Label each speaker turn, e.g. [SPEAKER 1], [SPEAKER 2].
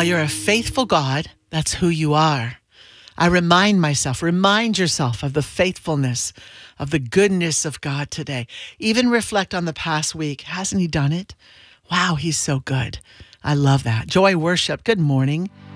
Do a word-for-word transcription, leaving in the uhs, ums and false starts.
[SPEAKER 1] While you're a faithful God, that's who you are. I remind myself, remind yourself of the faithfulness, of the goodness of God today. Even reflect on the past week. Hasn't he done it? Wow, he's so good. I love that. Joy Worship, good morning.